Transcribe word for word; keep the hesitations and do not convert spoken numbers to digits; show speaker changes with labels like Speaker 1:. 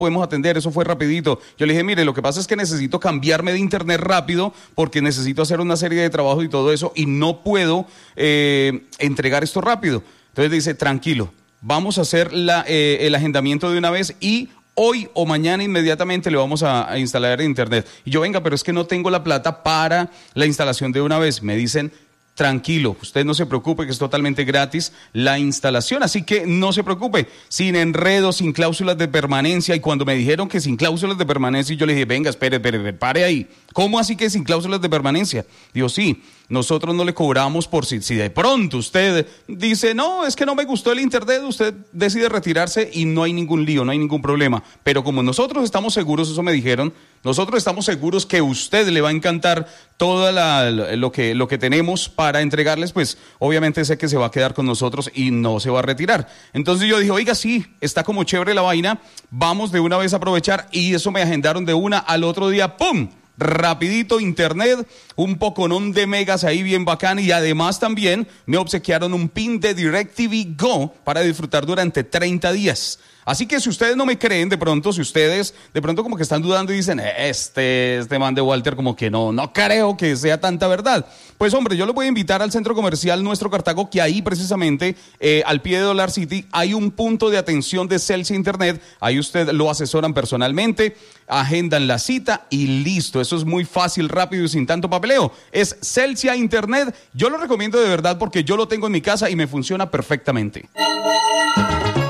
Speaker 1: podemos atender, eso fue rapidito. Yo le dije, mire, lo que pasa es que necesito cambiarme de internet rápido porque necesito hacer una serie de trabajos y todo eso y no puedo eh, entregar esto rápido. Entonces dice, tranquilo, vamos a hacer la, eh, el agendamiento de una vez y hoy o mañana inmediatamente le vamos a, a instalar el internet. Y yo, venga, pero es que no tengo la plata para la instalación de una vez. Me dicen, tranquilo, usted no se preocupe que es totalmente gratis la instalación, así que no se preocupe, sin enredos, sin cláusulas de permanencia. Y cuando me dijeron que sin cláusulas de permanencia, yo le dije, venga, espere, espere, pare ahí. ¿Cómo así que sin cláusulas de permanencia? Digo, sí, nosotros no le cobramos por si, si de pronto usted dice, no, es que no me gustó el internet, usted decide retirarse y no hay ningún lío, no hay ningún problema. Pero como nosotros estamos seguros, eso me dijeron, nosotros estamos seguros que a usted le va a encantar todo lo que, lo que tenemos para entregarles, pues obviamente sé que se va a quedar con nosotros y no se va a retirar. Entonces yo dije, oiga, sí, está como chévere la vaina, vamos de una vez a aprovechar, y eso me agendaron de una al otro día, ¡pum!, rapidito internet, un poconón de megas ahí bien bacán, y además también me obsequiaron un pin de DirecTV Go para disfrutar durante treinta días. Así que si ustedes no me creen, de pronto, si ustedes de pronto como que están dudando y dicen, este, este man de Walter como que no, no creo que sea tanta verdad. Pues hombre, yo los voy a invitar al centro comercial Nuestro Cartago, que ahí precisamente, eh, al pie de Dollar City, hay un punto de atención de Celsia Internet. Ahí usted lo asesoran personalmente, agendan la cita y listo. Eso es muy fácil, rápido y sin tanto papeleo. Es Celsia Internet. Yo lo recomiendo de verdad porque yo lo tengo en mi casa y me funciona perfectamente.